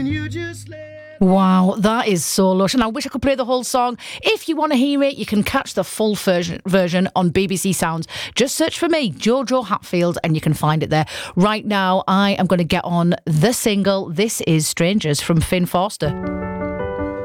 Wow, that is so lush. And I wish I could play the whole song. If you want to hear it, you can catch the full version on BBC Sounds. Just search for me, Jojo Hatfield, and you can find it there. Right now, I am going to get on the single. This is Strangers from Finn Forster.